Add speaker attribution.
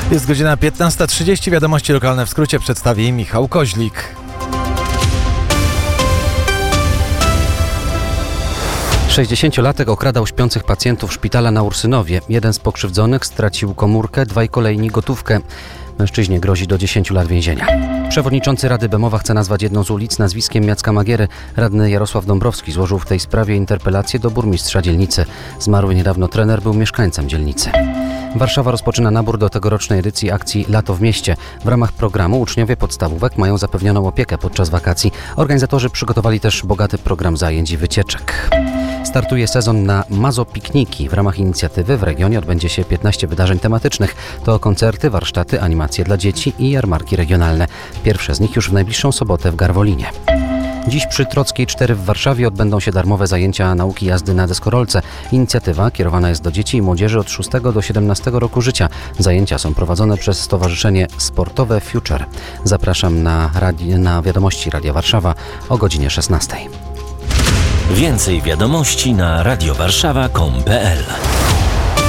Speaker 1: Jest godzina 15:30. Wiadomości lokalne w skrócie przedstawi Michał Koźlik.
Speaker 2: Sześćdziesięciolatek okradał śpiących pacjentów szpitala na Ursynowie. Jeden z pokrzywdzonych stracił komórkę, dwaj kolejni gotówkę. Mężczyźnie grozi do 10 lat więzienia. Przewodniczący Rady Bemowa chce nazwać jedną z ulic nazwiskiem Jacka Magiery. Radny Jarosław Dąbrowski złożył w tej sprawie interpelację do burmistrza dzielnicy. Zmarły niedawno trener był mieszkańcem dzielnicy. Warszawa rozpoczyna nabór do tegorocznej edycji akcji Lato w mieście. W ramach programu uczniowie podstawówek mają zapewnioną opiekę podczas wakacji. Organizatorzy przygotowali też bogaty program zajęć i wycieczek. Startuje sezon na Mazopikniki. W ramach inicjatywy w regionie odbędzie się 15 wydarzeń tematycznych. To koncerty, warsztaty, animacje dla dzieci i jarmarki regionalne. Pierwsze z nich już w najbliższą sobotę w Garwolinie. Dziś przy Trockiej 4 w Warszawie odbędą się darmowe zajęcia nauki jazdy na deskorolce. Inicjatywa kierowana jest do dzieci i młodzieży od 6 do 17 roku życia. Zajęcia są prowadzone przez Stowarzyszenie Sportowe Future. Zapraszam na wiadomości Radia Warszawa o godzinie 16.
Speaker 3: Więcej wiadomości na radiowarszawa.com.pl